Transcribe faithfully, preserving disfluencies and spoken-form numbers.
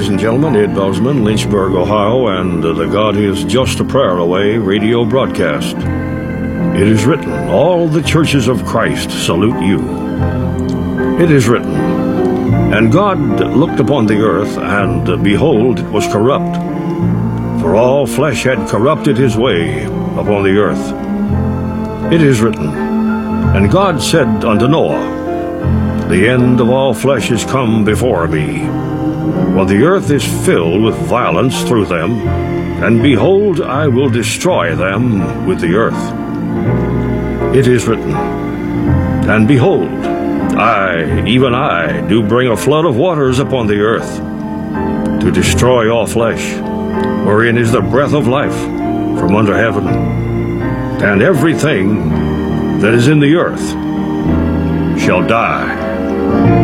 ladies and gentlemen. Ed Bozeman, Lynchburg, Ohio, and uh, the God is Just a Prayer Away radio broadcast. It is written, all the churches of Christ salute you. It is written, and God looked upon the earth, and uh, behold, it was corrupt. For all flesh had corrupted his way upon the earth. It is written, and God said unto Noah, the end of all flesh is come before me, when the earth is filled with violence through them, and behold, I will destroy them with the earth. It is written, and behold, I, even I, do bring a flood of waters upon the earth, to destroy all flesh, wherein is the breath of life from under heaven, and everything that is in the earth shall die.